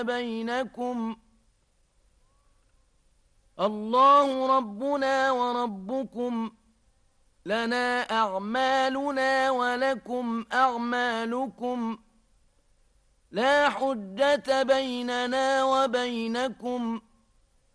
بينكم الله ربنا وربكم لنا أعمالنا ولكم أعمالكم لا حجة بيننا وبينكم